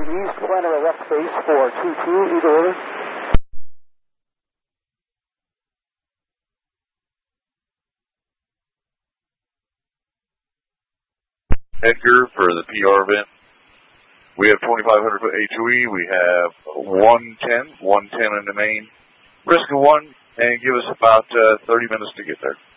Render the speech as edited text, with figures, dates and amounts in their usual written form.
east, planner a left base for 2-2, either order. Edgar for the PR event. We have 2,500 foot HOE. We have 110 in the main. Risk of 1, and give us about 30 minutes to get there.